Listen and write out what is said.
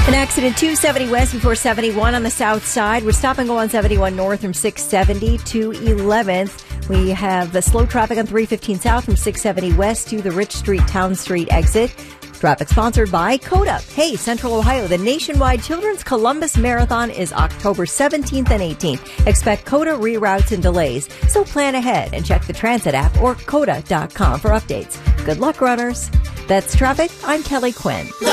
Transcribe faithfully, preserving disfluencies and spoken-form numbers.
An accident two seventy west before seventy-one on the south side. We're stop and go on seventy-one north from six seventy to eleventh. We have the slow traffic on three fifteen south from six seventy west to the Rich Street Town Street exit. Traffic sponsored by COTA. Hey, Central Ohio, the nationwide Children's Columbus Marathon is October seventeenth and eighteenth. Expect COTA reroutes and delays. So plan ahead and check the transit app or COTA dot com for updates. Good luck, runners. That's traffic. I'm Kelly Quinn.